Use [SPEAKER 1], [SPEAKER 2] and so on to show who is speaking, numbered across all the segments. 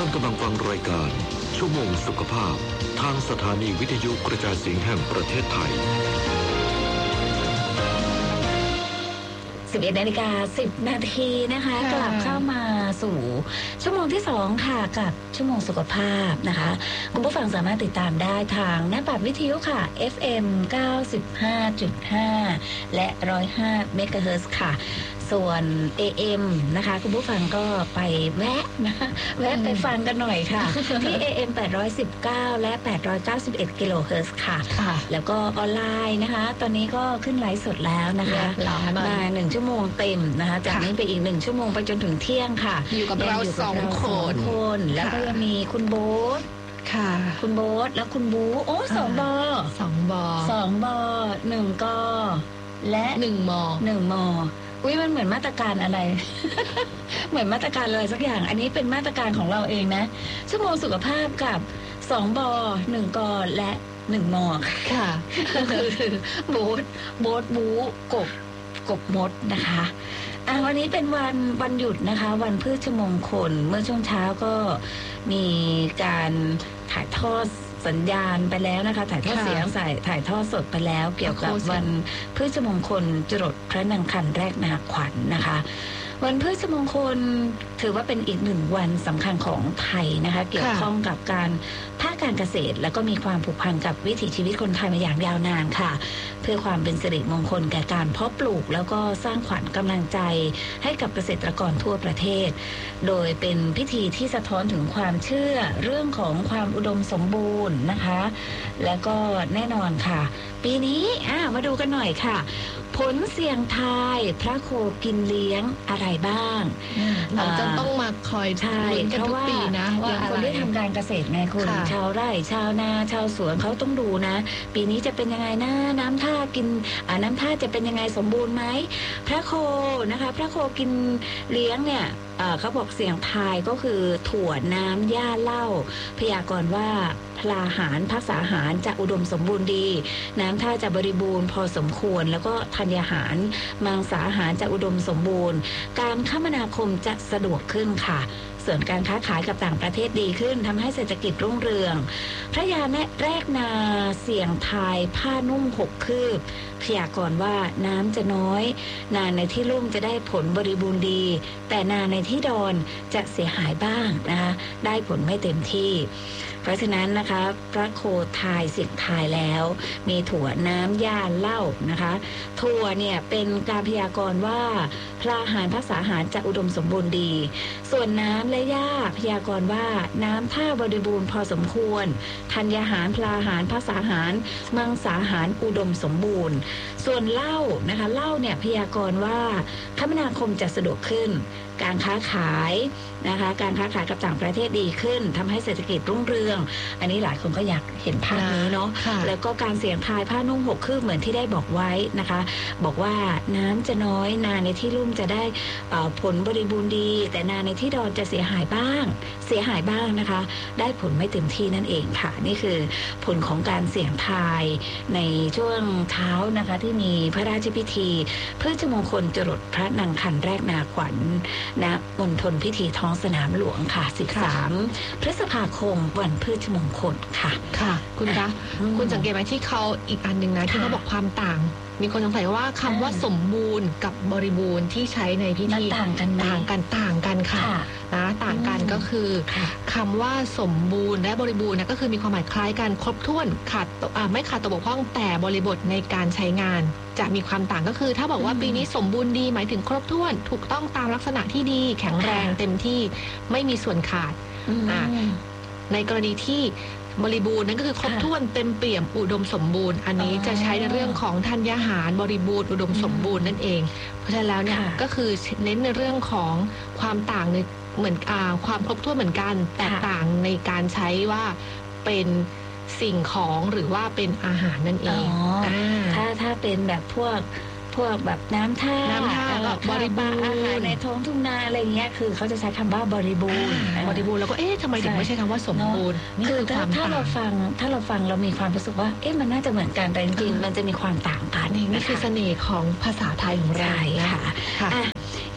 [SPEAKER 1] กำลังฟังรายการชั่วโมงสุขภาพทางสถานีวิทยุกระจายเสียงแห่งประเทศไทย
[SPEAKER 2] 11 นาฬิกา 10 นาทีนะคะกลับเข้ามาสู่ชั่วโมงที่2ค่ะกับชั่วโมงสุขภาพนะคะคุณผู้ฟังสามารถติดตามได้ทางหน้าปัดวิทยุค่ะ FM 95.5 และ 105 เมกะเฮิรตซ์ค่ะส่วน AM นะคะคุณผู้ฟังก็ไปแวะไปฟังกันหน่อยค่ะที่ AM 819 และ 891 กิโลเฮิรตซ์ค่ะแล้วก็ออนไลน์นะคะตอนนี้ก็ขึ้นไลฟ์สดแล้วนะคะมา1 ชั่วโมงเต็มนะคะจากนี้ไปอีก1 ชั่วโมงไปจนถึงเที่ยงค่ะ
[SPEAKER 3] อยู่กับเรา2
[SPEAKER 2] คนแล้วก็ยังมีคุณโบ๊ทค่ะคุณโบ๊ทแล้วคุณบูโอ้2 บ1 กและ1 มอุ้ยมันเหมือนมาตรการอะไร เหมือนมาตรการอะไรสักอย่างอันนี้เป็นมาตรการของเราเองนะชั่วโมงสุขภาพกับ2 บ1 กและ1 มค่ะคือโบ๊ทบูกบมดนะคะวันนี้เป็นวันหยุดนะคะวันพฤชมงคลเมื่อช่วงเช้าก็มีการถ่ายทอดสัญญาณไปแล้วนะคะถ่ายทอดเสียงถ่ายทอดสดไปแล้วเกี่ยวกับวันพฤชมงคลจรดพระนางคันแรกนาขวัญ นะคะวันพฤชมงคลถือว่าเป็นอีก1 วันสำคัญของไทยนะคะเกี่ยวข้องกับการภาคการเกษตรแล้วก็มีความผูกพันกับวิถีชีวิตคนไทยมาอย่างยาวนานค่ะเพื่อความเป็นสิริมงคลแก่การเพาะปลูกแล้วก็สร้างขวัญกำลังใจให้กับเกษตรกรทั่วประเทศโดยเป็นพิธีที่สะท้อนถึงความเชื่อเรื่องของความอุดมสมบูรณ์นะคะแล้วก็แน่นอนค่ะปีนี้มาดูกันหน่อยค่ะผลเสี่ยงทายพระโคกินเลี้ยงอะไรบ้าง
[SPEAKER 3] เราจะต้องมาคอยลุ้นกันทุกปีนะว่า
[SPEAKER 2] คนที่ทำการเกษตรไงคุณชาวไร่ชาวนาชาวสวนเขาต้องดูนะปีนี้จะเป็นยังไงนะน้ำท่าจะเป็นยังไงสมบูรณ์ไหมพระโคนะคะพระโคกินเลี้ยงเนี่ยเขาบอกเสี่ยงทายก็คือถั่วน้ำหญ้าเหล้าพยากรณ์ว่าพลาหารภักษาหารจะอุดมสมบูรณ์ดีน้ำท่าจะบริบูรณ์พอสมควรแล้วก็ธัญญาหารมังสาหารจะอุดมสมบูรณ์การคมนาคมจะสะดวกขึ้นค่ะส่วนการค้าขายกับต่างประเทศดีขึ้นทำให้เศรษฐกิจรุ่งเรืองพระยาแรกนาเสี่ยงทายผ้านุ่ม6 คืบพยากรณ์ว่าน้ำจะน้อยนาในที่ลุ่มจะได้ผลบริบูรณ์ดีแต่นาในที่ดอนจะเสียหายบ้างนะคะได้ผลไม่เต็มที่เพราะฉะนั้นนะคะพระโคทายเสี่ยงทายแล้วมีถั่วน้ำหญ้าเหล้านะคะถั่วเนี่ยเป็นการพยากรณ์ว่าพลาหารภักษาหารจะอุดมสมบูรณ์ดีส่วนน้ำและหญ้าพยากรณ์ว่าน้ำท่าบริบูรณ์พอสมควรธัญญาหารพลาหารภักษาหารมังสาหารอุดมสมบูรณ์ส่วนเหล้านะคะเหล้าเนี่ยพยากรณ์ว่าคมนาคมจะสะดวกขึ้นการค้าขายนะคะการค้าขายกับต่างประเทศดีขึ้นทำให้เศรษฐกิจรุ่งเรืองอันนี้หลายคนก็อยากเห็นภาพนี้เนาะแล้วก็การเสี่ยงทายผ้านุ่ง6 คืบเหมือนที่ได้บอกไว้นะคะบอกว่าน้ำจะน้อยนาในที่ลุ่มจะได้ผลบริบูรณ์ดีแต่นาในที่ดอนจะเสียหายบ้างนะคะได้ผลไม่เต็มที่นั่นเองค่ะนี่คือผลของการเสี่ยงทายในช่วงเช้านะคะที่มีพระราชพิธีพฤชมงคลจรดพระนางคันแรกนาขวัญณมณฑลพิธีท้องสนามหลวงค่ะ13 พฤษภาคมวันพฤชมงคลค่ะ
[SPEAKER 3] คุณสังเกตไหมที่เขาอีกอันหนึ่งนะที่เขาบอกความต่างมีคนสงสัยว่าคำว่าสมบูรณ์กับบริบูรณ์ที่ใช้ในพิธี
[SPEAKER 2] ต่างกัน
[SPEAKER 3] ค่ะนะต่างกันก็คือคำว่าสมบูรณ์และบริบูรณ์นะก็คือมีความหมายคล้ายกันครบถ้วนไม่ขาดตกบกพร่องแต่บริบทในการใช้งานจะมีความต่างก็คือถ้าบอกว่าปีนี้สมบูรณ์ดีหมายถึงครบถ้วนถูกต้องตามลักษณะที่ดีแข็งแรงเต็มที่ไม่มีส่วนขาดในกรณีที่บริบูรณ์นั่นก็คือครบถ้วนเต็มเปี่ยมอุดมสมบูรณ์อันนี้จะใช้ในเรื่องของธัญญาหารบริบูรณ์อุดมสมบูรณ์นั่นเองเพราะฉะนั้นแล้วเนี่ยก็คือเน้นในเรื่องของความต่างในเหมือนความครบถ้วนเหมือนกันแตกต่างในการใช้ว่าเป็นสิ่งของหรือว่าเป็นอาหารนั่นเอง
[SPEAKER 2] ถ้าเป็นแบบพวกแบบน้ำท่า
[SPEAKER 3] ก็บริบูรณ์
[SPEAKER 2] อาหารในท้องทุ่งนาอะไรเงี้ยคือเขาจะใช้คำว่าบริบูรณ์
[SPEAKER 3] แล้วก็ทำไมถึงไม่ใช่คำว่าสมบูรณ์
[SPEAKER 2] คือถ้าเราฟังเรามีความรู้สึกว่ามันน่าจะเหมือนกันแต่จริงๆมันจะมีความต่างกัน
[SPEAKER 3] นี่คือเสน่ห์ของภาษาไทยของเรา
[SPEAKER 2] ค่ะ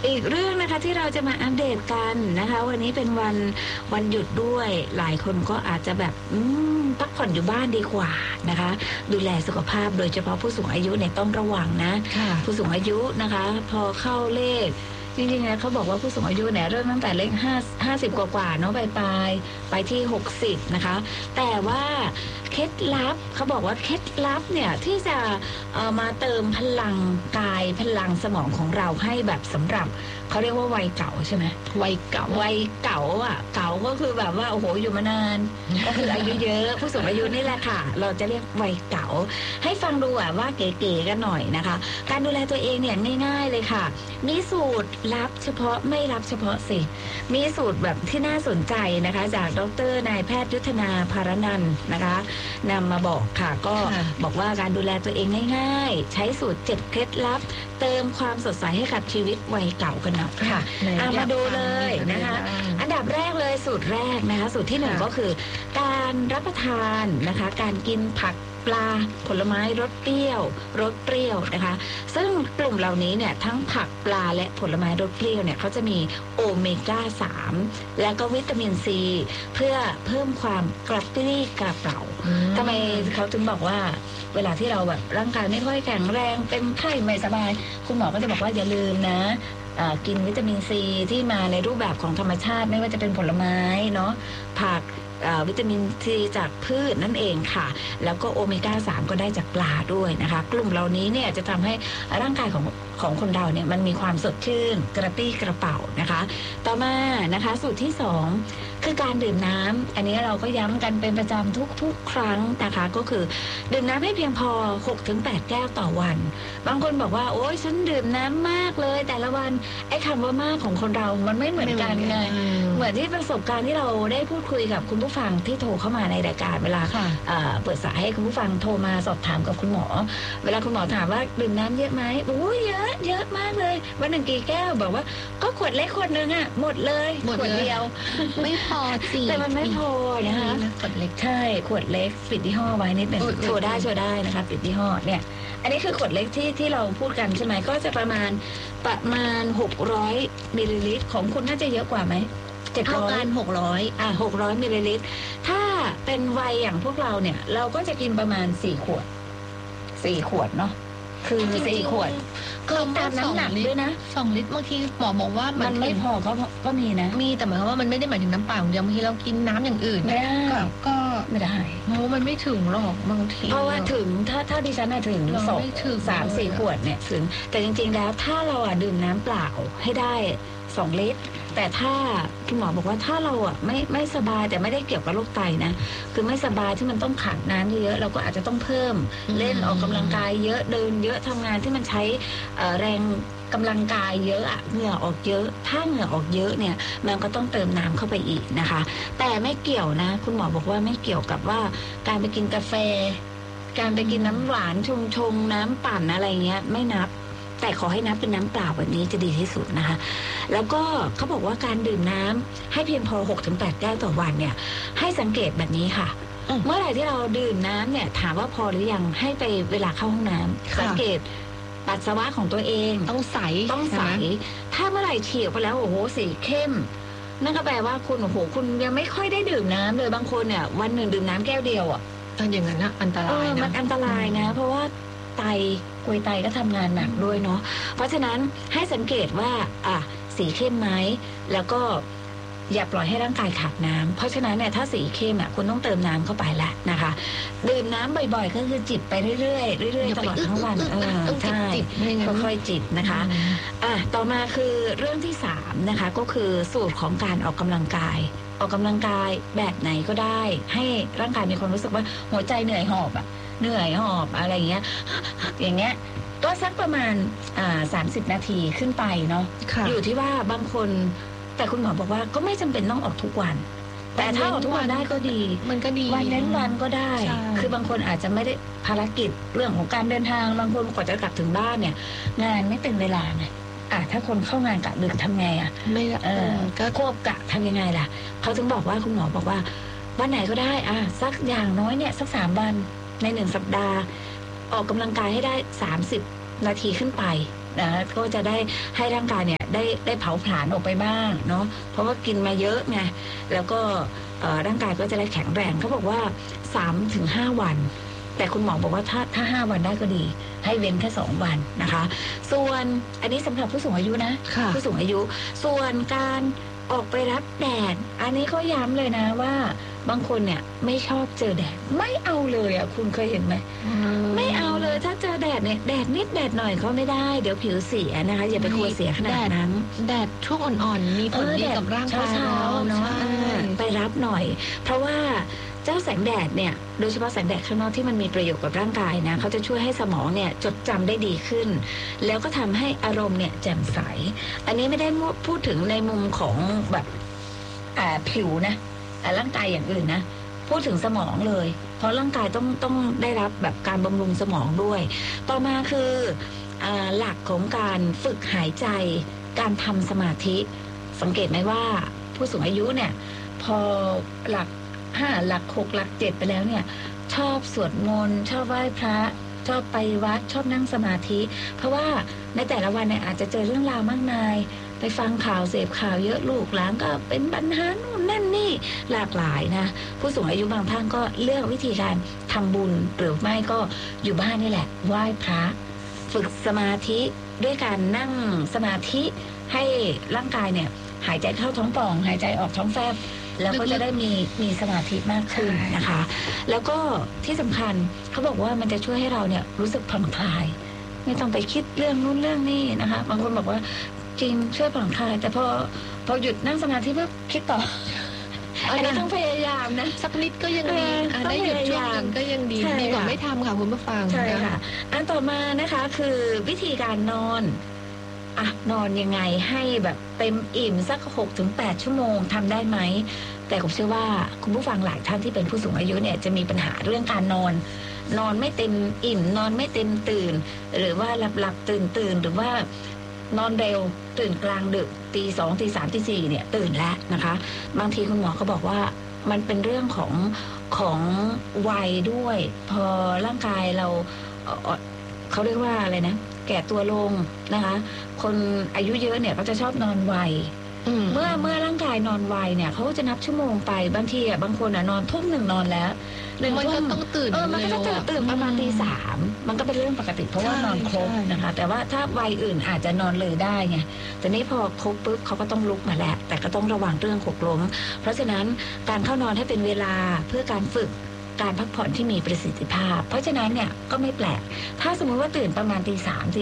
[SPEAKER 2] อีกเรื่องนะคะที่เราจะมาอัปเดตกันนะคะวันนี้เป็นวันหยุดด้วยหลายคนก็อาจจะแบบพักผ่อนอยู่บ้านดีกว่านะคะดูแลสุขภาพโดยเฉพาะผู้สูงอายุเนี่ยต้องระวังนะผู้สูงอายุนะคะพอเข้าเลขจริงๆนะเขาบอกว่าผู้สูงอายุเนี่ยเริ่มตั้งแต่เลข50กว่าเนาะไปที่60นะคะแต่ว่าเคล็ดลับเขาบอกว่าเคล็ดลับเนี่ยที่จะมาเติมพลังกายพลังสมองของเราให้แบบสำหรับเขาเรียกว่าวัยเก่าใช่ไหมวัยเก่าอ่ะเก่าก็คือแบบว่าโอ้โหอยู่มานานก็คืออายุเยอะผู้สูงอายุนี่แหละค่ะเราจะเรียกวัยเก่าให้ฟังดูว่าเก๋ๆกันหน่อยนะคะการดูแลตัวเองเนี่ยง่ายๆเลยค่ะมีสูตรลับเฉพาะไม่รับเฉพาะสิมีสูตรแบบที่น่าสนใจนะคะจากดร.นายแพทย์ยุทธนาภารนันท์นะคะนำมาบอกค่ะก็บอกว่าการดูแลตัวเองง่ายๆใช้สูตร7เคล็ดลับเติมความสดใสให้กับชีวิตวัยเก่ากันหน่อยค่ะมาดูเลยนะคะอันดับแรกเลยสูตรแรกนะคะสูตรที่1ก็คือการรับประทานนะคะการกินผักปลาผลไม้รสเปรี้ยวนะคะซึ่งกลุ่มเหล่านี้เนี่ยทั้งผักปลาและผลไม้รสเปรี้ยวเนี่ยเขาจะมีโอเมก้า3และก็วิตามินซีเพื่อเพิ่มความกระปรี้กระเปร่าทำไมเขาถึงบอกว่าเวลาที่เราแบบร่างกายไม่ค่อยแข็งแรงเป็นไข้ไม่สบายคุณหมอก็จะบอกว่าอย่าลืมนะกินวิตามินซีที่มาในรูปแบบของธรรมชาติไม่ว่าจะเป็นผลไม้เนาะผักวิตามินซีจากพืชนั่นเองค่ะแล้วก็โอเมก้า3ก็ได้จากปลาด้วยนะคะกลุ่มเหล่านี้เนี่ยจะทำให้ร่างกายของคนเราเนี่ยมันมีความสดชื่นกระปรี้กระเป๋านะคะต่อมานะคะสูตรที่2คือการดื่มน้ำอันนี้เราก็ย้ำกันเป็นประจำทุกครั้งนะคะก็คือดื่มน้ำให้เพียงพอ 6-8 แก้วต่อวันบางคนบอกว่าโอ๊ยฉันดื่มน้ำมากเลยแต่ละวันไอ้คำว่ามากของคนเรามันไม่เหมือนกันไงเหมือนที่ประสบการณ์ที่เราได้พูดคุยกับคุณผู้ฟังที่โทรเข้ามาในรายการเวลาเปิดสายให้คุณผู้ฟังโทรมาสอบถามกับคุณหมอเวลาคุณหมอถามว่าดื่มน้ำเยอะไหมโอ้ยเยอะมากเลยวันหนึ่งกี่แก้วบอกว่าก็ขวดเล็กขวดนึงอ่ะหมดเลยขวดเดียว
[SPEAKER 3] ไม่พอสิ
[SPEAKER 2] แต่มันไม่พอนะคะ
[SPEAKER 3] ขวดเล็ก
[SPEAKER 2] ใช่ขวดเล็กปิดยี่ห้อไว้นิดหนึ่งโชว์ได้นะคะปิดยี่ห้อเนี่ยอันนี้คือขวดเล็กที่เราพูดกันใช่ไหมก็จะประมาณ600มิลลิลิตรของคุณน่าจะเยอะกว่าไหม
[SPEAKER 3] เท่ากัน
[SPEAKER 2] 600มิลลิลิตรถ้าเป็นวัยอย่างพวกเราเนี่ยเราก็จะกินประมาณ4 ขวดเนาะคือ4 ขวด
[SPEAKER 3] ก็
[SPEAKER 2] ตามน้ำหนักด้วยนะ
[SPEAKER 3] 2 ลิตรบางทีหมอบอกว่า
[SPEAKER 2] มันไม่พอก็มีนะ
[SPEAKER 3] มีแต่หมายความว่ามันไม่ได้หมายถึงน้ำเปล่าอย่างเดียวบางทีเรากินน้ำอย่างอื่น
[SPEAKER 2] ไม่ได้
[SPEAKER 3] ก็
[SPEAKER 2] ไม่ได้
[SPEAKER 3] เพราะมันไม่ถึงหรอกบางที
[SPEAKER 2] เพราะว่าถึงถ้าดิฉันถึง3-4 ขวดเนี่ยถึงแต่จริงๆแล้วถ้าเราดื่มน้ำเปล่าให้ได้2 ลิตรแต่ถ้าคุณหมอบอกว่าถ้าเราไม่สบายแต่ไม่ได้เกี่ยวกับโรคไตนะคือไม่สบายที่มันต้องขาดน้ำเยอะเราก็อาจจะต้องเพิ่มเล่นออกกำลังกายเยอะเดินเยอะทำงานที่มันใช้แรงกำลังกายเยอะเหงื่อออกเยอะถ้าเหงื่อออกเยอะเนี่ยมันก็ต้องเติมน้ำเข้าไปอีกนะคะแต่ไม่เกี่ยวนะคุณหมอบอกว่าไม่เกี่ยวกับว่าการไปกินกาแฟการไปกินน้ำหวานชงน้ำปั่นอะไรเงี้ยไม่นับแต่ขอให้นับเป็นน้ำเปล่าแบบนี้จะดีที่สุดนะคะแล้วก็เขาบอกว่าการดื่มน้ำให้เพียงพอ 6-8 แก้วต่อวันเนี่ยให้สังเกตแบบนี้ค่ะเมื่อไหร่ที่เราดื่มน้ำเนี่ยถามว่าพอหรือยังให้ไปเวลาเข้าห้องน้ำสังเกตปัสสาวะของตัวเอง
[SPEAKER 3] ต้องใส
[SPEAKER 2] ถ้าเมื่อไหร่เฉียวไปแล้วโอ้โหสีเข้มนั่นก็แปลว่าคุณโอ้โหคุณยังไม่ค่อยได้ดื่มน้ำเลยบางคนเนี่ยวันหนึ่งดื่มน้ำแก้วเดียว
[SPEAKER 3] อย่างนั้นนะอันตรายนะ
[SPEAKER 2] มันอันตรายนะเพราะว่ากลวยไตก็ทำงานหนักด้วยเนาะเพราะฉะนั้นให้สังเกตว่าสีเข้มไหมแล้วก็อย่าปล่อยให้ร่างกายขาดน้ำเพราะฉะนั้นเนี่ยถ้าสีเข้มคุณต้องเติมน้ำเข้าไปละนะคะดื่มน้ำบ่อยๆก็คือจิบไปเรื่อยๆตลอดทั้งวันใช่ค่อยๆจิบนะคะต่อมาคือเรื่องที่3นะคะก็คือสูตรของการออกกำลังกายแบบไหนก็ได้ให้ร่างกายมีความรู้สึกว่าหัวใจเหนื่อยหอบอะไรอย่างเงี้ยก็สักประมาณ30 นาทีขึ้นไปเนาะอยู่ที่ว่าบางคนแต่คุณหมอบอกว่าก็ไม่จำเป็นต้องออกทุกวันแต่ถ้าออกทุกวันได้ก็ดี
[SPEAKER 3] มันก็ดี
[SPEAKER 2] วันเว้นวันก็ได้คือบางคนอาจจะไม่ได้ภารกิจเรื่องของการเดินทางบางคนกว่าจะกลับถึงบ้านเนี่ยงานไม่เป็นเวลาไงถ้าคนเข้างานกะดึกทำไง
[SPEAKER 3] ไม่
[SPEAKER 2] ก็ควบกะทำยังไงล่ะเขาถึงบอกว่าคุณหมอบอกว่าวันไหนก็ได้สักอย่างน้อยเนี่ยสัก3 วันใน1 สัปดาห์ออกกำลังกายให้ได้30 นาทีขึ้นไปนะก็จะได้ให้ร่างกายเนี่ยได้เผาผลาญออกไปบ้างเนาะเพราะว่ากินมาเยอะไงแล้วก็ร่างกายก็จะได้แข็งแรงเขาบอกว่า 3-5 วันแต่คุณหมอบอกว่าถ้า5 วันได้ก็ดีให้เว้นแค่2 วันนะคะส่วนอันนี้สำหรับผู้สูงอายุนะผู้สูงอายุส่วนการออกไปรับแดดอันนี้ก็ย้ำเลยนะว่าบางคนเนี่ยไม่ชอบเจอแดดไม่เอาเลยอ่ะคุณเคยเห็นไหมไม่เอาเลยถ้าเจอแดดเนี่ยแดดนิดแดดหน่อยก็ไม่ได้เดี๋ยวผิวเสียนะคะอย่าไปกลัวเสียขนาดนั้น
[SPEAKER 3] แดดช่วงอ่อนๆมีผลดีกับร่างกายเรา
[SPEAKER 2] เนาะไปรับหน่อยเพราะว่าเจ้าแสงแดดเนี่ยโดยเฉพาะแสงแดดข้างนอกที่มันมีประโยชน์กับร่างกายนะเขาจะช่วยให้สมองเนี่ยจดจำได้ดีขึ้นแล้วก็ทำให้อารมณ์เนี่ยแจ่มใสอันนี้ไม่ได้พูดถึงในมุมของแบบผิวนะร่างกายอย่างอื่นนะพูดถึงสมองเลยเพราะร่างกายต้องได้รับแบบการบำรุงสมองด้วยต่อมาคือหลักของการฝึกหายใจการทำสมาธิสังเกตไหมว่าผู้สูงอายุเนี่ยพอหลัก5 หลัก 6 หลัก 7ไปแล้วเนี่ยชอบสวดมนต์ชอบไหว้พระชอบไปวัดชอบนั่งสมาธิเพราะว่าในแต่ละวันเนี่ยอาจจะเจอเรื่องราวมากมายไปฟังข่าวเสพข่าวเยอะลูกหลานก็เป็นปัญหาโน่นนั่นนี่หลากหลายนะผู้สูงอายุบางท่านก็เลือกวิธีการทำบุญหรือไม่ก็อยู่บ้านนี่แหละไหว้พระฝึกสมาธิด้วยการนั่งสมาธิให้ร่างกายเนี่ยหายใจเข้าท้องป่องหายใจออกท้องแฟบแล้วก็จะได้มีสมาธิมากขึ้นนะคะแล้วก็ที่สำคัญเขาบอกว่ามันจะช่วยให้เราเนี่ยรู้สึกผ่อนคลายไม่ต้องไปคิดเรื่องนู้นเรื่องนี้นะคะบางคนบอกว่าจริงช่วยผ่อนคลายแต่พอหยุดนั่งสมาธิเพื่อคิดต่ออันนี้ต้องพยายามนะ
[SPEAKER 3] สักนิดก็ยังดีได้หยุดช่วงนึงก็ยังดีดีกว่าไม่ทำค่ะคุณผู้ฟัง
[SPEAKER 2] ใช่ค่ะอันต่อมานะคะคือวิธีการนอนนอนยังไงให้แบบเต็มอิ่มสัก 6-8 ชั่วโมงทำได้ไหมแต่ผมเชื่อว่าคุณผู้ฟังหลายท่านที่เป็นผู้สูงอายุเนี่ยจะมีปัญหาเรื่องการนอนไม่เต็มอิ่มนอนไม่เต็มตื่นหรือว่าหลับตื่นหรือว่านอนเร็วตื่นกลางดึกตี 2 ตี 3 ตี 4เนี่ยตื่นแล้วนะคะบางทีคุณหมอเขาบอกว่ามันเป็นเรื่องของวัยด้วยพอร่างกายเราเขาเรียกว่าอะไรนะแก่ตัวลงนะคะคนอายุเยอะเนี่ยก็จะชอบนอนไวเมื่อร่างกายนอนไวเนี่ยเขาจะนับชั่วโมงไปบางทีบางคนนอน 1:00 นอนแล้ว
[SPEAKER 3] มันก็ต้องตื่น
[SPEAKER 2] มันก็จะตื่นประมาณตี 3มันก็เป็นเรื่องปกติเพราะว่านอนครบนะคะแต่ว่าถ้าวัยอื่นอาจจะนอนเลยได้ไงแต่นี้พอครบปุ๊บเขาก็ต้องลุกมาแล้วแต่ก็ต้องระวังเรื่องหกล้มเพราะฉะนั้นการเข้านอนให้เป็นเวลาเพื่อการฝึกการพักผ่อนที่มีประสิทธิภาพเพราะฉะนั้นเนี่ยก็ไม่แปลกถ้าสมมุติว่าตื่นประมาณตี 3 ตี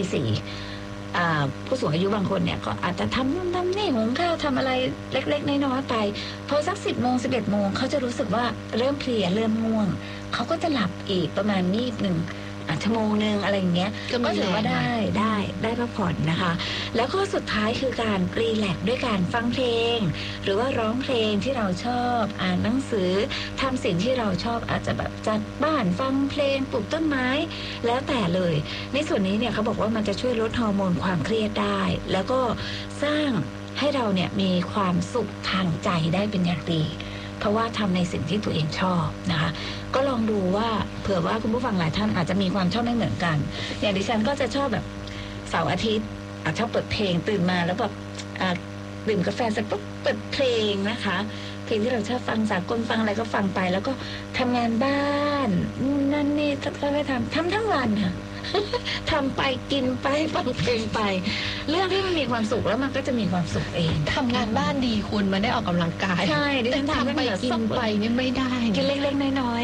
[SPEAKER 2] 4ผู้สูงอายุบางคนเนี่ยก็อาจจะทำนู่นทำนี่หุงข้าวทำอะไรเล็กๆน้อยๆไปพอสัก 10 โมง 11 โมงเขาจะรู้สึกว่าเริ่มเพลียเริ่มง่วงเขาก็จะหลับอีกประมาณนิดนึงชั่วโมงนึงอะไรอย่างเงี้ยก็ถือว่าได้พักผ่อนนะคะแล้วก็สุดท้ายคือการรีแลกซ์ด้วยการฟังเพลงหรือว่าร้องเพลงที่เราชอบอ่านหนังสือทำสิ่งที่เราชอบอาจจะแบบจัดบ้านฟังเพลงปลูกต้นไม้แล้วแต่เลยในส่วนนี้เนี่ยเขาบอกว่ามันจะช่วยลดฮอร์โมนความเครียดได้แล้วก็สร้างให้เราเนี่ยมีความสุขทางใจได้เป็นอย่างดีเพราะว่าทำในสิ่งที่ตัวเองชอบนะคะก็ลองดูว่าเผื่อว่าคุณผู้ฟังหลายท่านอาจจะมีความชอบไม่เหมือนกันอย่างดิฉันก็จะชอบแบบเสาร์อาทิตย์ชอบเปิดเพลงตื่นมาแล้วแบบดื่มกาแฟเสร็จปุ๊บเปิดเพลงนะคะเพลงที่เราชอบฟังสากลฟังอะไรก็ฟังไปแล้วก็ทำงานบ้านนั่นนี่ก็ไม่ทำทั้งวันค่ะทำไปกินไปฟังเพลงไปเรื่องที่มันมีความสุขแล้วมันก็จะมีความสุขเอง
[SPEAKER 3] ทำงานบ้านดีคุณมันได้ออกกำลังกาย
[SPEAKER 2] ใช่ดิฉันทำ
[SPEAKER 3] ไปกินไปเนี่ยไม่ได้
[SPEAKER 2] กินเล็กๆน้อย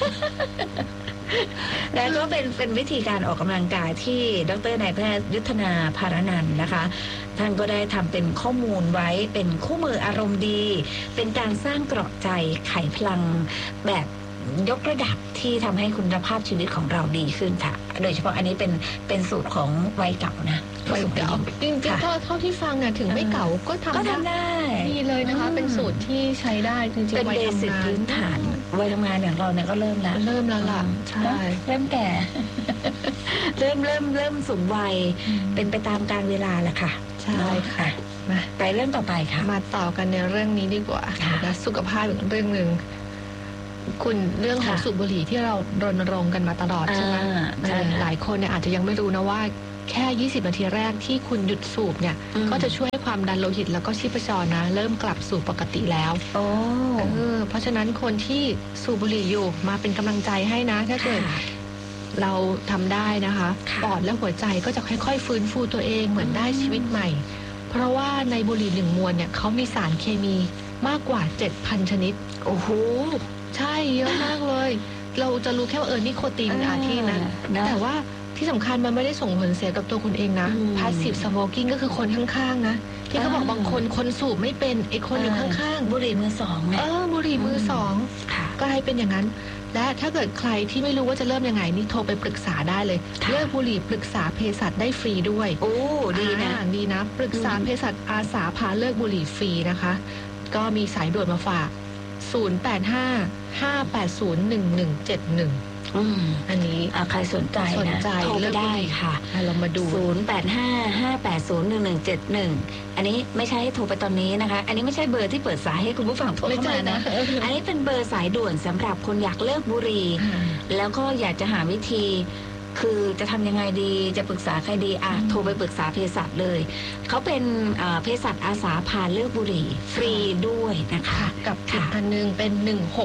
[SPEAKER 2] ๆแล้วก็เป็นวิธีการออกกำลังกายที่ดร.นายแพทย์ยุทธนาภารนันท์นะคะท่านก็ได้ทำเป็นข้อมูลไว้เป็นคู่มืออารมณ์ดีเป็นการสร้างเกราะใจไขพลังแบบยกระดับที่ทำให้คุณภาพชีวิตของเราดีขึ้นค่ะโดยเฉพาะอันนี้เป็นสูตรของวัยเก่านะ
[SPEAKER 3] วัยเก่าจริงๆเท่าที่ฟังเนี่ยถึงไม่เก่าก็ทำได้ดีเลยนะคะเป็นสูตรที่ใช้ได้จริงๆ
[SPEAKER 2] เป็นเบสิกพื้นฐานวัยทำงานอย่างเราเนี่ยก็เริ่มแล้ว
[SPEAKER 3] ล่ะใช่
[SPEAKER 2] เริ่มแก่เริ่มสูงวัยเป็นไปตามกาลเวลาแหละค่ะ
[SPEAKER 3] ใช่ค่ะ
[SPEAKER 2] มาไปเรื่องต่อไปค่ะ
[SPEAKER 3] มาต่อกันในเรื่องนี้ดีกว่านะสุขภาพอีกเรื่องนึงคุณเรื่องของสูบบุหรี่ที่เรารณรงค์กันมาตลอดใช่ไหมหลายคนเนี่ยอาจจะยังไม่รู้นะว่าแค่20นาทีแรกที่คุณหยุดสูบเนี่ยก็จะช่วยให้ความดันโลหิตแล้วก็ชีพจรนะเริ่มกลับสู่ปกติแล้วเพราะฉะนั้นคนที่สูบบุหรี่อยู่มาเป็นกำลังใจให้นะถ้าเกิดเราทำได้นะคะปอดและหัวใจก็จะค่อยๆฟื้นฟูตัวเองเหมือนได้ชีวิตใหม่เพราะว่าในบุหรี่1 มวนเนี่ยเขามีสารเคมีมากกว่า 7,000 ชนิดโอ้โหใช่เยอะมากเลยเราจะรู้แค่ว่านิโคตินที่นั้นแต่ว่าที่สำคัญมันไม่ได้ส่งผลเสียกับตัวคุณเองนะ passive smoking ก็คือคนข้างๆนะที่เขาบอกบางคนสูบไม่เป็นไอ้คนอยู่ข้างๆ
[SPEAKER 2] บุหรี่มือสองเนี่ย
[SPEAKER 3] บุหรี่มือสองกลายเป็นอย่างนั้นและถ้าเกิดใครที่ไม่รู้ว่าจะเริ่มยังไงนี่โทรไปปรึกษาได้เลยเลิกบุหรี่ปรึกษาเภสัชได้ฟรีด้วย
[SPEAKER 2] โอ้ดี
[SPEAKER 3] นะปรึกษาเภสัชอาสาพาเลิกบุหรี่ฟรีนะคะก็มีสายด่วนมาฝาก0855801171อันนี้
[SPEAKER 2] ใครสนใจนะโทรไปได้ค่ะ
[SPEAKER 3] เรามาดู
[SPEAKER 2] 0855801171อันนี้ไม่ใช่โทรไปตอนนี้นะคะอันนี้ไม่ใช่เบอร์ที่เปิดสายให้คุณผู้ฟังโทรเข้ามานะอันนี้เป็นเบอร์สายด่วนสำหรับคนอยากเลิกบุหรี่แล้วก็อยากจะหาวิธีคือจะทำยังไงดีจะปรึกษาใครดีโทรไปปรึกษาเภสัชเลยเขาเป็นเภสัชอาสาพาเลิกบุหรี่ฟรีด้วยนะคะ
[SPEAKER 3] กับอีกอันนึงเป็น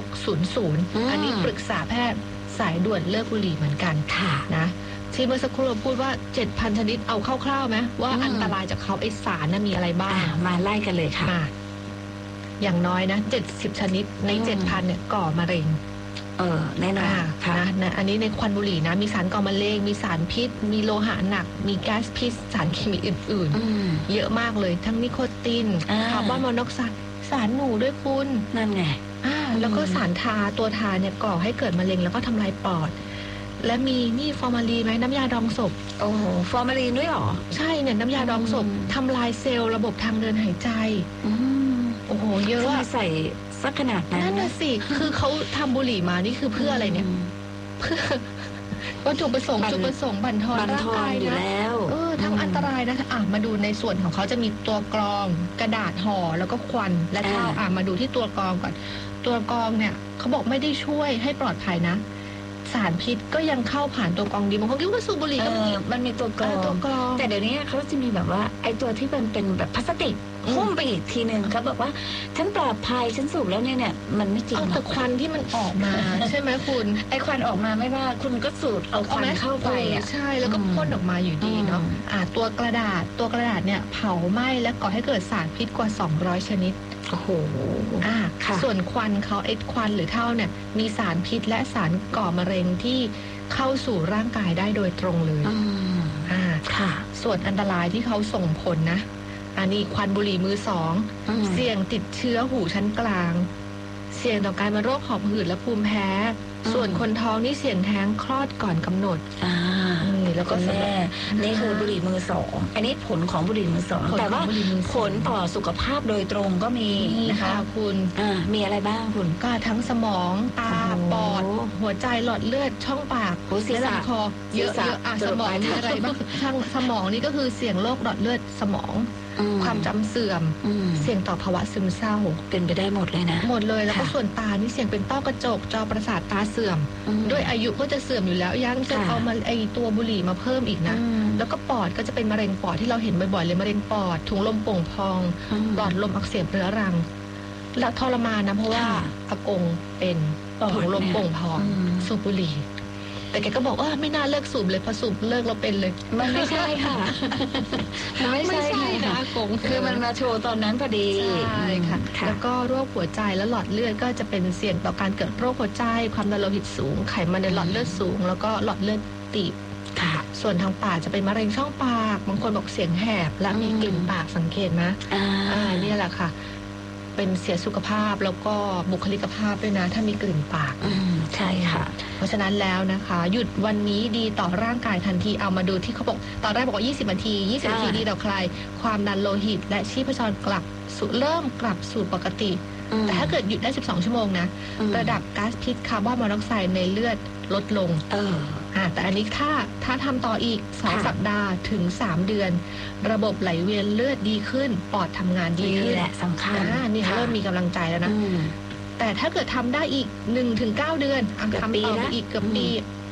[SPEAKER 3] 1600อันนี้ปรึกษาแพทย์สายด่วนเลิกบุหรี่เหมือนกันนะที่เมื่อสักครู่เราพูดว่า 7,000 ชนิดเอาคร่าวๆไหมว่าอันตรายจากเขาไอสารมีอะไรบ้าง
[SPEAKER 2] มาไล่กันเลยค่ะ
[SPEAKER 3] อย่างน้อยนะ70 ชนิดใน 7,000 เนี่ยก่อมะเร็ง
[SPEAKER 2] แน่นอน
[SPEAKER 3] นะอันนี้ในควันบุหรี่นะมีสารก่อมะเร็งมีสารพิษมีโลหะหนักมีแก๊สพิษสารเคมีอื่นๆเยอะมากเลยทั้งนิโคตินคาร์บอนมอนอกไซด์สารหนูด้วยคุณ
[SPEAKER 2] นั่นไง
[SPEAKER 3] แล้วก็สารทาตัวทาเนี่ยก่อให้เกิดมะเร็งแล้วก็ทำลายปอดและมีนี่ฟอร์มาลีนไหมน้ำยาดองศพ
[SPEAKER 2] โอ้โหฟอร์มาลีนด้วยหรอ
[SPEAKER 3] ใช่เนี่ยน้ำยาดองศพทำลายเซลล์ระบบทางเดินหายใจโอ้โหเยอะ
[SPEAKER 2] ใส่สักขนาดนั้น
[SPEAKER 3] นั่นน่ะสิคือเขาทำบุหรี่มานี่คือเพื่ออะไรเนี่ยเพื่อวัตถุประสงค์บั่นทอนร่างกาย
[SPEAKER 2] อยู่แล้ว
[SPEAKER 3] ทั้งอันตรายนะมาดูในส่วนของเขาจะมีตัวกรองกระดาษห่อแล้วก็ควันและเท้ามาดูที่ตัวกรองก่อนตัวกรองเนี่ยเขาบอกไม่ได้ช่วยให้ปลอดภัยนะสารพิษก็ยังเข้าผ่านตัวกรองดีบางคนคิดว่าสูบบุหรี่ก็
[SPEAKER 2] มันมีตัวกรองแต่เดี๋ยวนี้เขาจะมีแบบว่าไอ้ตัวที่มันเป็นแบบพลาสติกหุ้มไปอีกทีนึงเขาบอกว่าฉันปลอดภัยฉันสูบแล้วเนี่ยมันไม่จริง
[SPEAKER 3] แต่ควันที่มันออกมาใช่ไหมคุณ
[SPEAKER 2] ไอ้ควันออกมาไม่ว่าคุณก็สูดเอาควันเข้าไป
[SPEAKER 3] ใช่แล้วก็พ่นออกมาอยู่ดีเนาะตัวกระดาษเนี่ยเผาไหม้และก่อให้เกิดสารพิษกว่า200ชนิด
[SPEAKER 2] โอ้โห
[SPEAKER 3] ส่วนควันเขาควันหรือเท่าเนี่ยมีสารพิษและสารก่อมะเร็งที่เข้าสู่ร่างกายได้โดยตรงเลยส่วนอันตรายที่เขาส่งผลนะอันนี้ควันบุหรี่มือ2เสี่ยงติดเชื้อหูชั้นกลางเสี่ยงต่อการเป็นโรคหอบหืดและภูมิแพ้ส่วนคนท้องนี่เสี่ยงแท้งคลอดก่อนกำหนด
[SPEAKER 2] แล้วก็แม่นี่คือบุหรี่มือ2อันนี้ผลของบุหรี่มือ2แต่ว่าผลต่อสุขภาพโดยตรงก็มี
[SPEAKER 3] นะคะคุณ
[SPEAKER 2] มีอะไรบ้างคุณ
[SPEAKER 3] ก็ทั้งสมองตาปอดหัวใจหลอดเลือดช่องปากและลำคอเยอะสมองมีอะไรบ้างทั้งสมองนี่ก็คือเสี่ยงโรคหลอดเลือดสมองความจำเสื่อมเสี่ยงต่อภาวะซึมเศร้า
[SPEAKER 2] เป็นไปได้หมดเลยนะ
[SPEAKER 3] หมดเลยแล้วก็ส่วนตานี่เสี่ยงเป็นต้อกระจกจอประสาทตาเสื่อมด้วยอายุก็จะเสื่อมอยู่แล้วยังจะเอามาไอตัวบุหรี่มาเพิ่มอีกนะแล้วก็ปอดก็จะเป็นมะเร็งปอดที่เราเห็นบ่อยๆเลยมะเร็งปอดถุงลมโป่งพองหลอดลมอักเสบเรื้อรังแล้วทรมานนะเพราะว่าอากงเป็นถุงลมโป่งพองสูบบุหรี่แต่แกก็บอกว่าไม่น่าเลิกสูบเลยพอสูบเลิกเราเป็นเลย
[SPEAKER 2] มันไม่ใช่ค่ะ
[SPEAKER 3] ไม่ใช่นะกง
[SPEAKER 2] คือมันมาโชว์ตอนนั้นพอดี
[SPEAKER 3] ใช่ค่ะแล้วก็โรคหัวใจและหลอดเลือดก็จะเป็นเสี่ยงต่อการเกิดโรคหัวใจความดันโลหิตสูงไขมันในหลอดเลือดสูงแล้วก็หลอดเลือดตีบส่วนทางปากจะเป็นมะเร็งช่องปากบางคนบอกเสียงแหบและมีกลิ่นปากสังเกตไหมนี่แหละค่ะเป็นเสียสุขภาพแล้วก็บุคลิกภาพด้วยนะถ้ามีกลิ่นปาก
[SPEAKER 2] ใช่ค่ะ
[SPEAKER 3] เพราะฉะนั้นแล้วนะคะหยุดวันนี้ดีต่อร่างกายทันทีเอามาดูที่เขาบอกตอนแรกบอกว่า20 นาทีดีต่อใครความดันโลหิตและชีพจรเริ่มกลับสู่ปกติแต่ถ้าเกิดหยุดได้12ชั่วโมงนะระดับก๊าซพิษคาร์บอนมอนอกไซด์ในเลือดลดลงแต่อันนี้ถ้าทำต่ออีก2สัปดาห์ถึง3เดือนระบบไหลเวียนเลือดดีขึ้นปอดทำงานดีขึ้น
[SPEAKER 2] แหละสำคัญ
[SPEAKER 3] นี่เริ่มมีกำลังใจแล้วนะแต่ถ้าเกิดทำได้อีก 1-9 เดือนทำต่ออีกเกือบปี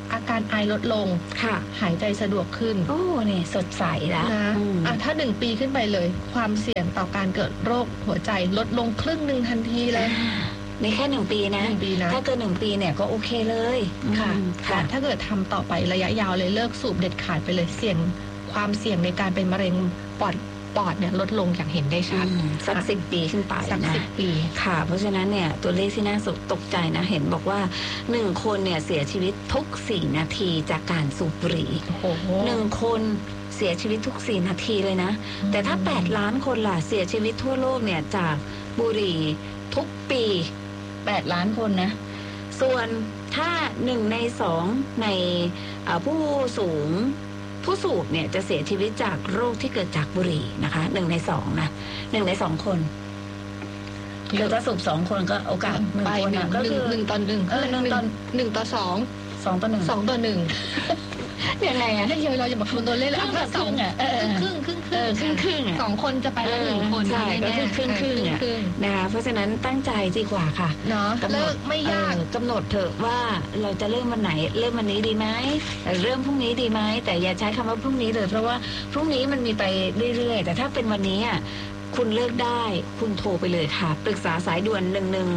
[SPEAKER 3] อาการไอลดลง
[SPEAKER 2] ค่ะ
[SPEAKER 3] หายใจสะดวกขึ้น
[SPEAKER 2] โอ้นี่สดใสแล้ว
[SPEAKER 3] นะถ้า1 ปีขึ้นไปเลยความเสี่ยงต่อการเกิดโรคหัวใจลดลงครึ่งนึงทันทีเลย
[SPEAKER 2] ในแค่1 ปีนะถ้าเกิน1 ปีเนี่ยก็โอเคเลย
[SPEAKER 3] ค่ะถ้าเกิดทำต่อไประยะยาวเลยเลิกสูบเด็ดขาดไปเลยความเสี่ยงในการเป็นมะเร็งปอดเนี่ยลดลงอย่างเห็นได้ชัด
[SPEAKER 2] สัก10 ปีขึ้นไป
[SPEAKER 3] นะ10 ปี
[SPEAKER 2] ค่ะเพราะฉะนั้นเนี่ยตัวเลขที่น่าตกใจนะเห็นบอกว่า1 คนเนี่ยเสียชีวิตทุก4 นาทีจากการสูบบุหรี่1 คนเสียชีวิตทุก4 นาทีเลยนะแต่ถ้า8 ล้านคนล่ะเสียชีวิตทั่วโลกเนี่ยจากบุหรี่ทุกปี8 ล้านคนนะส่วนถ้า1 ใน 2ในผู้สูบเนี่ยจะเสียชีวิตจากโรคที่เกิดจากบุหรี่นะคะ1 ใน 2นะ1 ใน 2 คนคือถ้าสูบ2 คนก็โอกาส1 คนก็คือ
[SPEAKER 3] 1 ต่อ 1 ต่อ 2
[SPEAKER 2] ต่อ 1 2 ต่อ 1ยังไงอ่ะ
[SPEAKER 3] ถ้าเยอะเราจะบอกคนตัวเล่นแล้ว
[SPEAKER 2] ถ้า2อ่ะครึ่ง
[SPEAKER 3] 2 คนจะไปแล้ว1 คน
[SPEAKER 2] ใช่ก็คือครึ่งนะคะเพราะฉะนั้นตั้งใจดีกว่าค่ะ
[SPEAKER 3] เนาะเลิกไม่ยาก
[SPEAKER 2] กำหนดเถอะว่าเราจะเริ่มวันไหนเริ่มวันนี้ดีไหมเริ่มพรุ่งนี้ดีไหมแต่อย่าใช้คำว่าพรุ่งนี้เลยเพราะว่าพรุ่งนี้มันมีไปเรื่อยๆแต่ถ้าเป็นวันนี้อ่ะคุณเลิกได้คุณโทรไปเลยค่ะปรึกษาสายด่วน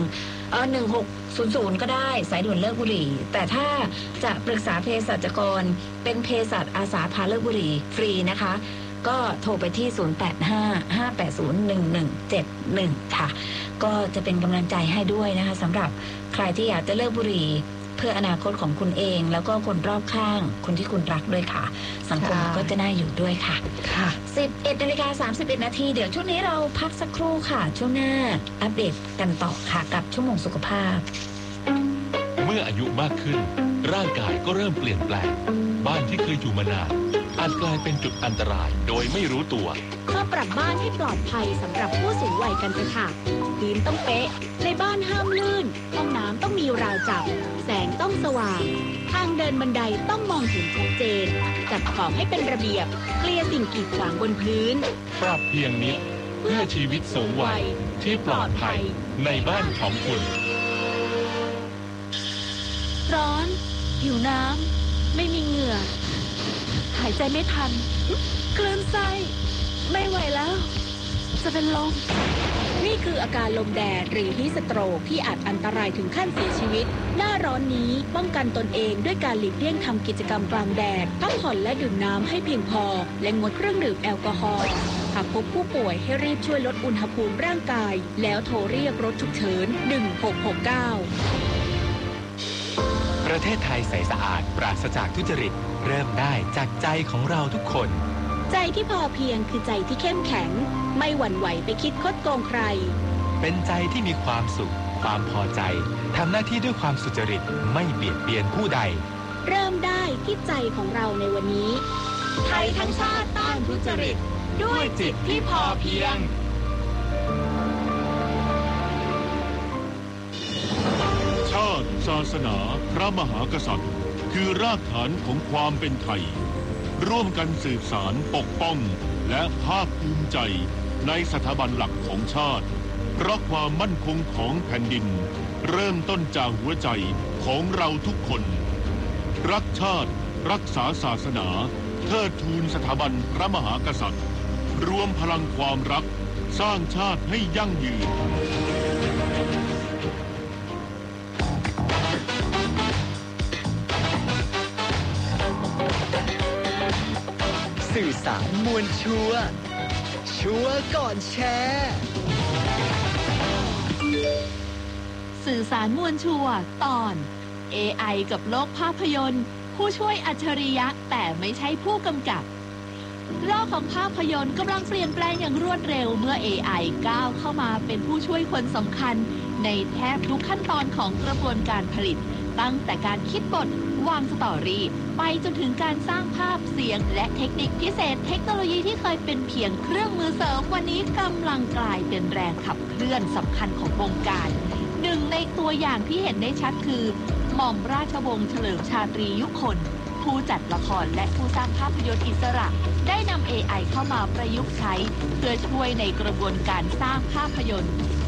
[SPEAKER 2] 1600ก็ได้สายด่วนเลิกบุหรี่แต่ถ้าจะปรึกษาเภสัชกรเป็นเภสัชอาสาพาเลิกบุหรี่ฟรีนะคะก็โทรไปที่0855801171ค่ะก็จะเป็นกำลังใจให้ด้วยนะคะสำหรับใครที่อยากจะเลิกบุหรี่เพื่ออนาคตของคุณเองแล้วก็คนรอบข้างคนที่คุณรักด้วยค่ะสังคมก็จะน่าอยู่ด้วยค่ะ11:31 นาทีเดี๋ยวช่วงนี้เราพักสักครู่ค่ะช่วงหน้าอัปเดตกันต่อค่ะกับชั่วโมงสุขภาพ
[SPEAKER 4] เมื่ออายุมากขึ้นร่างกายก็เริ่มเปลี่ยนแปลงบ้านที่เคยอยู่มานานอาจกลายเป็นจุดอันตรายโดยไม่รู้ตัว
[SPEAKER 5] มาปรับบ้านให้ปลอดภัยสำหรับผู้สูงวัยกันเถอะค่ะพื้นต้องเป๊ะในบ้านห้ามลื่นห้องน้ำต้องมีราวจับแสงต้องสว่างทางเดินบันไดต้องมองเห็นชัดเจนจัดของให้เป็นระเบียบเคลียร์สิ่งกีดขวางบนพื้น
[SPEAKER 4] ปรับเพียงนิดเพื่อชีวิตสูงวัยที่ปลอดภัยในบ้านของคุณ
[SPEAKER 5] ร้อนหิวน้ำไม่มีเหงื่อหายใจไม่ทันคลื่นไส้ไม่ไหวแล้วจะเป็นลมนี่คืออาการลมแดดหรือฮีทสโตรกที่อาจอันตรายถึงขั้นเสียชีวิตหน้าร้อนนี้ป้องกันตนเองด้วยการหลีกเลี่ยงทำกิจกรรมกลางแดดพักผ่อนและดื่มน้ำให้เพียงพอและงดเครื่องดื่มแอลกอฮอล์หากพบผู้ป่วยให้รีบช่วยลดอุณหภูมิร่างกายแล้วโทรเรียกรถฉุกเฉิน1669
[SPEAKER 4] ประเทศไทยใสสะอาดปราศจากทุจริตเริ่มได้จากใจของเราทุกคน
[SPEAKER 5] ใจที่พอเพียงคือใจที่เข้มแข็งไม่หวั่นไหวไปคิดคดโกงใคร
[SPEAKER 4] เป็นใจที่มีความสุขความพอใจทำหน้าที่ด้วยความสุจริตไม่เบียดเบียนผู้ใด
[SPEAKER 5] เริ่มได้ที่ใจของเราในวันนี้ไทยทั้งชาติต้านทุจริตด้วยจิตที่พอเพียง
[SPEAKER 6] ชาติศาสนาพระมหากษัตริย์คือรากฐานของความเป็นไทยร่วมกันสืบสานปกป้องและภาคภูมิใจในสถาบันหลักของชาติเพราะความมั่นคงของแผ่นดินเริ่มต้นจากหัวใจของเราทุกคนรักชาติรักษาศาสนาเทิดทูนสถาบันพระมหากษัตริย์รวมพลังความรักสร้างชาติให้ยั่งยืน
[SPEAKER 7] สื่อสารมวลชัวร์ก่อนแชร์
[SPEAKER 5] สื่อสารมวลชัวร์ตอน AI กับโลกภาพยนตร์ผู้ช่วยอัจฉริยะแต่ไม่ใช่ผู้กำกับโลกของภาพยนตร์กำลังเปลี่ยนแปลงอย่างรวดเร็วเมื่อ AI ก้าวเข้ามาเป็นผู้ช่วยคนสำคัญในแทบทุกขั้นตอนของกระบวนการผลิตตั้งแต่การคิดบทวางสตอรี่ไปจนถึงการสร้างภาพเสียงและเทคนิคพิเศษเทคโนโลยีที่เคยเป็นเพียงเครื่องมือเสริมวันนี้กำลังกลายเป็นแรงขับเคลื่อนสำคัญของวงการหนึ่งในตัวอย่างที่เห็นได้ชัดคือหม่อมราชวงศ์เฉลิมชาตรียุคลผู้จัดละครและผู้สร้างภาพยนตร์อิสระได้นำ AI เข้ามาประยุกต์ใช้เพื่อช่วยในกระบวนการสร้างภาพยนตร์ท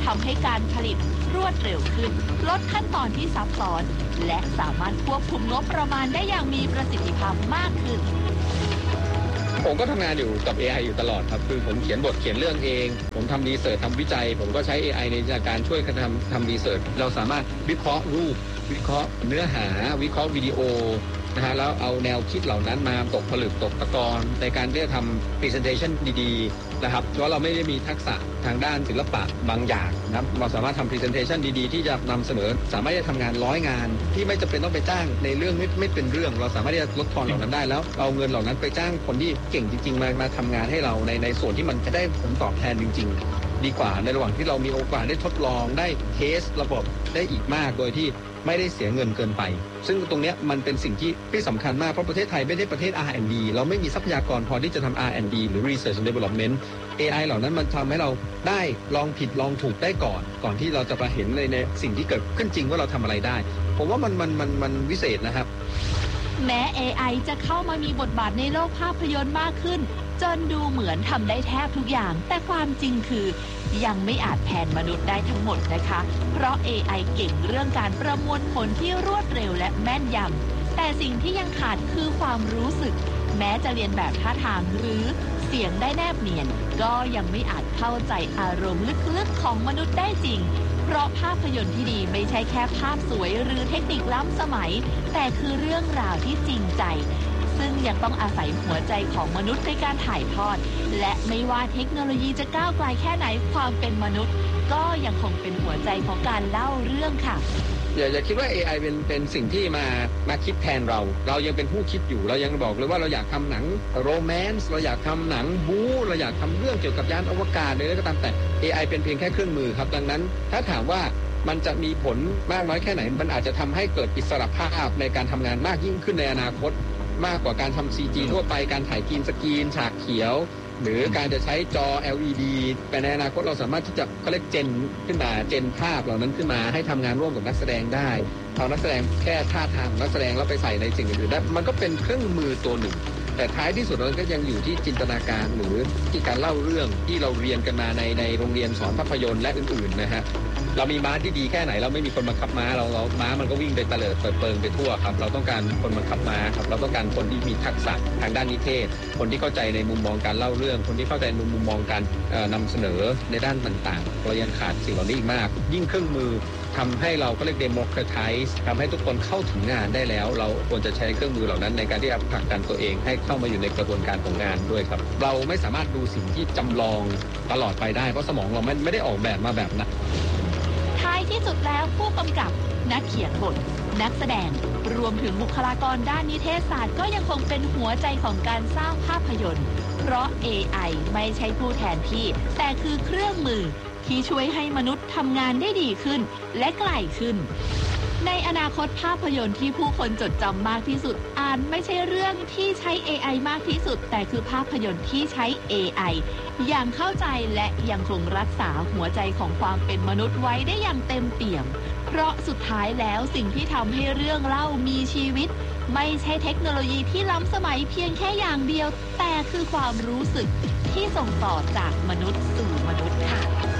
[SPEAKER 5] ทำให้การผลิตรวดเร็วขึ้นลดขั้นตอนที่ซับซ้อนและสามารถควบคุมงบประมาณได้อย่างมีประสิทธิภาพมากขึ้น
[SPEAKER 8] ผมก็ทำงานอยู่กับ AI อยู่ตลอดครับคือผมเขียนบทเขียนเรื่องเองผมทำรีเสิร์ชทำวิจัยผมก็ใช้ AI ในการช่วยกันทำรีเสิร์ชเราสามารถวิเคราะห์รูปวิเคราะห์เนื้อหาวิเคราะห์วิดีโอนะฮะแล้วเอาแนวคิดเหล่านั้นมาตกผลึกตกตะกอนในการที่จะทำ presentation ดีๆนะครับเพราะเราไม่ได้มีทักษะทางด้านศิลปะบางอย่างนะครับเราสามารถทำ presentation ดีๆที่จะนำเสนอสามารถจะทำงาน100 งานที่ไม่จำเป็นต้องไปจ้างในเรื่องไม่เป็นเรื่องเราสามารถที่จะลดทอนเหล่านั้นได้แล้วเอาเงินเหล่านั้นไปจ้างคนที่เก่งจริงๆมาทำงานให้เราในส่วนที่มันจะได้ผลตอบแทนจริงๆดีกว่าในระหว่างที่เรามีโอกาสได้ทดลองได้เทสระบบได้อีกมากโดยที่ไม่ได้เสียเงินเกินไปซึ่งตรงนี้มันเป็นสิ่งที่สำคัญมากเพราะประเทศไทยไม่ได้ประเทศ R&D เราไม่มีทรัพยากรพอที่จะทำ R&D หรือ Research and Development AI เหล่านั้นมันทำให้เราได้ลองผิดลองถูกได้ก่อนที่เราจะมาเห็นในสิ่งที่เกิดขึ้นจริงว่าเราทำอะไรได้ผมว่ามันวิเศษนะครับ
[SPEAKER 5] แม้ AI จะเข้ามามีบทบาทในโลกภาพยนตร์มากขึ้นจนดูเหมือนทำได้แทบทุกอย่างแต่ความจริงคือยังไม่อาจแทนมนุษย์ได้ทั้งหมดนะคะเพราะ AI เก่งเรื่องการประมวลผลที่รวดเร็วและแม่นยำแต่สิ่งที่ยังขาดคือความรู้สึกแม้จะเรียนแบบท่าทางหรือเสียงได้แนบเนียนก็ยังไม่อาจเข้าใจอารมณ์ลึกๆของมนุษย์ได้จริงเพราะภาพยนตร์ที่ดีไม่ใช่แค่ภาพสวยหรือเทคนิคล้ำสมัยแต่คือเรื่องราวที่จริงใจซึ่งยังต้องอาศัยหัวใจของมนุษย์ในการถ่ายทอดและไม่ว่าเทคโนโลยีจะก้าวไกลแค่ไหนความเป็นมนุษย์ก็ยังคงเป็นหัวใจของการเล่าเรื่องค่ะ
[SPEAKER 8] อย่าคิดว่า AI เป็นสิ่งที่มาคิดแทนเรายังเป็นผู้คิดอยู่เรายังบอกเลยว่าเราอยากทำหนังโรแมนต์เราอยากทำหนังบู๊เราอยากทำเรื่องเกี่ยวกับยานอวกาศเลยก็ตามแต่ AI เป็นเพียงแค่เครื่องมือครับดังนั้นถ้าถามว่ามันจะมีผลมากน้อยแค่ไหนมันอาจจะทำให้เกิดอิสรภาพในการทำงานมากยิ่งขึ้นในอนาคตมากกว่าการทำ CG ทั่วไปการถ่ายกรีนสกรีนฉากเขียวหรือการจะใช้จอ LED แต่ในอนาคตเราสามารถที่จะเขาเรียกเจนขึ้นมาเจนภาพเหล่านั้นขึ้นมาให้ทำงานร่วมกับนักแสดงได้เอานักแสดงแค่ท่าทางนักแสดงแล้วไปใส่ในสิ่งอื่นได้มันก็เป็นเครื่องมือตัวหนึ่งแต่ท้ายที่สุดเราก็ยังอยู่ที่จินตนาการหรือที่การเล่าเรื่องที่เราเรียนกันมาในโรงเรียนสอนภาพยนตร์และอื่นๆนะฮะเรามีม้าที่ดีแค่ไหนเราไม่มีคนบังคับม้าเราม้ามันก็วิ่งไปเตลิดเปิดเปิงไปทั่วครับเราต้องการคนบังคับม้าครับเราต้องการคนที่มีทักษะทางด้านนิเทศคนที่เข้าใจในมุมมองการเล่าเรื่องคนที่เข้าใจในมุมมองการนำเสนอในด้านต่างๆเรายังขาดสิ่งเหล่านี้อีกมากยิ่งเครื่องมือทำให้เราก็เรียก democratize ทำให้ทุกคนเข้าถึงงานได้แล้วเราควรจะใช้เครื่องมือเหล่านั้นในการที่จะผลักดันตัวเองให้เข้ามาอยู่ในกระบวนการของงานด้วยครับเราไม่สามารถดูสิ่งที่จำลองตลอดไปได้เพราะสมองเราไม่ได้ออกแบบมาแบบนั้น
[SPEAKER 5] ท้ายที่สุดแล้วผู้กำกับนักเขียนบทนักแสดงรวมถึงบุคลากรด้านนิเทศศาสตร์ก็ยังคงเป็นหัวใจของการสร้างภาพยนตร์เพราะ AI ไม่ใช่ผู้แทนที่แต่คือเครื่องมือที่ช่วยให้มนุษย์ทำงานได้ดีขึ้นและไกลขึ้นในอนาคตภาพยนตร์ที่ผู้คนจดจำมากที่สุดอาจไม่ใช่เรื่องที่ใช้ AI มากที่สุดแต่คือภาพยนตร์ที่ใช้ AI อย่างเข้าใจและยังคงรักษาหัวใจของความเป็นมนุษย์ไว้ได้อย่างเต็มเปี่ยมเพราะสุดท้ายแล้วสิ่งที่ทำให้เรื่องเล่ามีชีวิตไม่ใช่เทคโนโลยีที่ล้ำสมัยเพียงแค่อย่างเดียวแต่คือความรู้สึกที่ส่งต่อจากมนุษย์สู่มนุษย์ค่ะ